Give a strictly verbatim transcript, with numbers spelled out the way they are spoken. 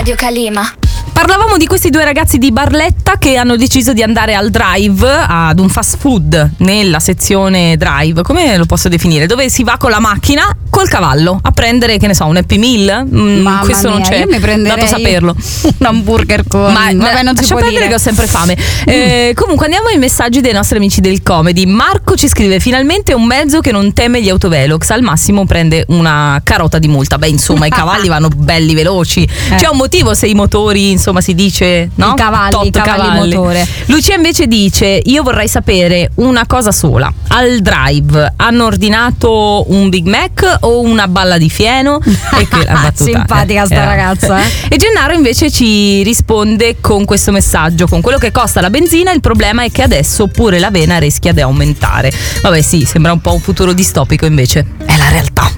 Radio Calima. Parlavamo di questi due ragazzi di Barletta che hanno deciso di andare al drive, ad un fast food nella sezione drive, come lo posso definire? Dove si va con la macchina, col cavallo, a prendere, che ne so, un Happy Meal. Mm, Mamma questo mia, non c'è, io mi prenderei dato saperlo. un hamburger con... Ma vabbè, non si lascia può perdere dire. che ho sempre fame. Eh, comunque andiamo ai messaggi dei nostri amici del comedy. Marco ci scrive: finalmente un mezzo che non teme gli autovelox, al massimo prende una carota di multa. Beh, insomma, i cavalli vanno belli veloci. Eh. C'è un motivo se i motori, insomma, si dice, no? I cavalli, Tot i cavalli motore. Lucia invece dice: io vorrei sapere una cosa sola. Al drive hanno ordinato un Big Mac o una balla di fieno? E che la battuta, simpatica eh, sta eh. ragazza, eh. E Gennaro invece ci risponde con questo messaggio: con quello che costa la benzina, il problema è che adesso pure l'avena rischia di aumentare. Vabbè, sì, sembra un po' un futuro distopico, invece è la realtà.